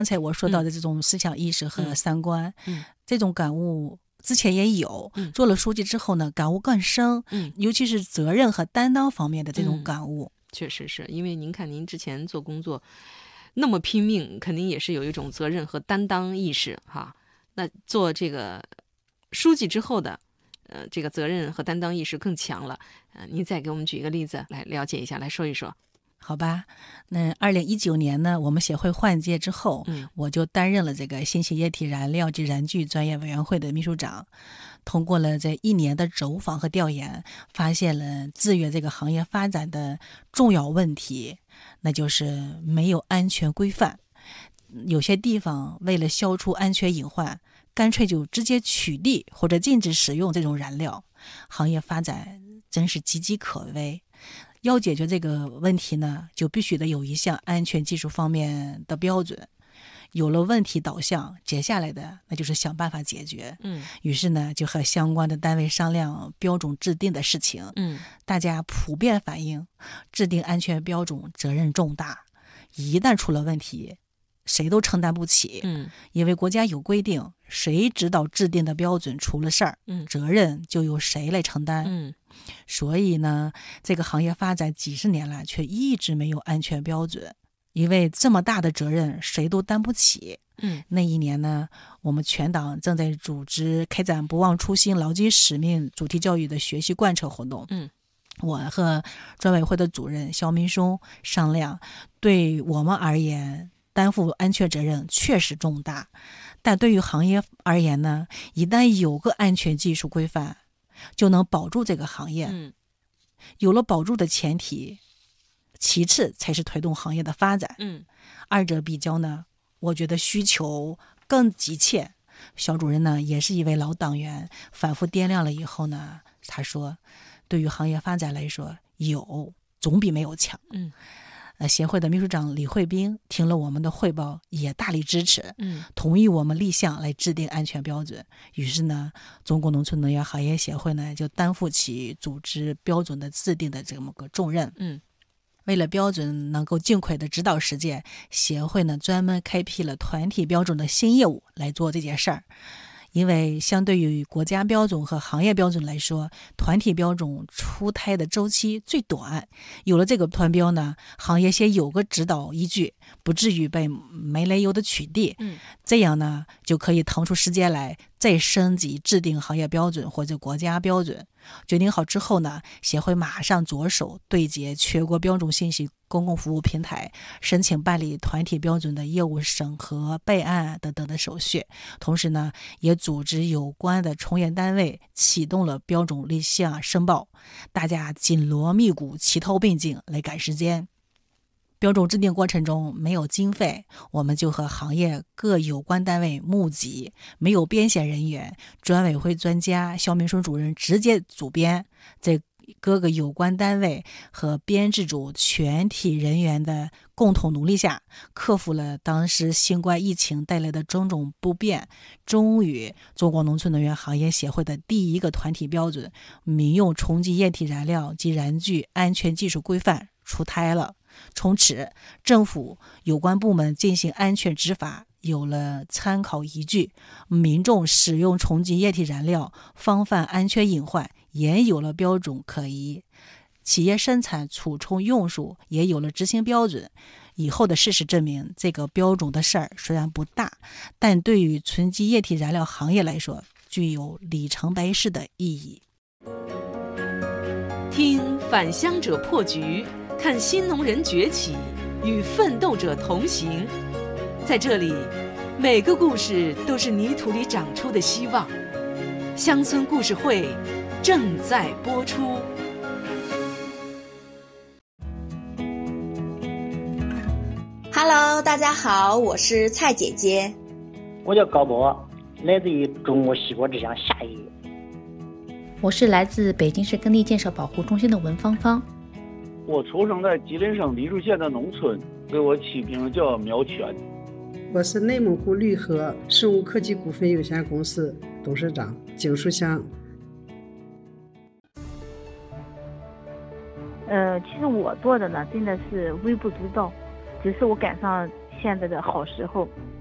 刚才我说到的这种思想意识和三观，这种感悟之前也有，做了书记之后呢，感悟更深，尤其是责任和担当方面的这种感悟。 确实是，因为您看您之前做工作那么拼命，肯定也是有一种责任和担当意识哈。那做这个书记之后的这个责任和担当意识更强了。您再给我们举一个例子来了解一下，来说一说。 好吧，那2019年呢，我们协会换届之后，我就担任了这个新型液体燃料及燃具专业委员会的秘书长。通过了这1年的走访和调研，发现了制约这个行业发展的重要问题，那就是没有安全规范。有些地方为了消除安全隐患，干脆就直接取缔或者禁止使用这种燃料，行业发展真是岌岌可危。要解决这个问题呢，就必须得有一项安全技术方面的标准。有了问题导向，接下来的那就是想办法解决。于是呢，就和相关的单位商量标准制定的事情。大家普遍反映，制定安全标准责任重大，一旦出了问题，谁都承担不起。因为国家有规定，谁指导制定的标准出了事儿，责任就由谁来承担。所以呢，这个行业发展几十年来，却一直没有安全标准。因为这么大的责任谁都担不起。那一年呢，我们全党正在组织开展不忘初心牢记使命主题教育的学习贯彻活动。我和专委会的主任肖明松商量，对我们而言担负安全责任确实重大，但对于行业而言呢，一旦有个安全技术规范，就能保住这个行业。有了保住的前提，其次才是推动行业的发展。二者比较呢，我觉得需求更急切。小主任呢，也是一位老党员，反复掂量了以后呢，他说，对于行业发展来说，有总比没有强。协会的秘书长李慧冰听了我们的汇报，也大力支持，同意我们立项来制定安全标准。于是呢，中国农村能源行业协会呢，就担负起组织标准的制定的这么个重任。为了标准能够尽快的指导实践，协会呢专门开辟了团体标准的新业务来做这件事儿。因为相对于国家标准和行业标准来说，团体标准出台的周期最短。有了这个团标呢，行业先有个指导依据，不至于被没来由的取缔。这样呢，就可以腾出时间来再升级制定行业标准或者国家标准。决定好之后呢，协会马上着手对接全国标准信息公共服务平台，申请办理团体标准的业务审核、备案等等的手续。同时呢，也组织有关的从业单位启动了标准立项申报，大家紧锣密鼓、齐头并进来赶时间。标准制定过程中没有经费，我们就和行业各有关单位募集，没有编写人员，专委会专家肖明松主任直接主编，在各个有关单位和编制组全体人员的共同努力下，克服了当时新冠疫情带来的种种不便，终于中国农村能源行业协会的第一个团体标准《民用冲击液体燃料及燃具安全技术规范》出台了。从此，政府有关部门进行安全执法有了参考依据，民众使用冲击液体燃料防范安全隐患也有了标准可依，企业生产储存用数也有了执行标准。以后的事实证明，这个标准的事儿虽然不大，但对于冲击液体燃料行业来说，具有里程碑式的意义。 听返乡者破局，看新农人崛起，与奋斗者同行。在这里，每个故事都是泥土里长出的希望。乡村故事会正在播出。 Hello， 大家好，我是蔡姐姐。 我叫高博，来自于中国西国之乡夏邑。 我是来自北京市耕地建设保护中心的文芳芳。 我出生在吉林省黎柱县的农村，给我起名叫苗全。 我是内蒙古绿河生物科技股份有限公司董事长景书香。 其实我做的呢，真的是微不足道，只是我赶上现在的好时候。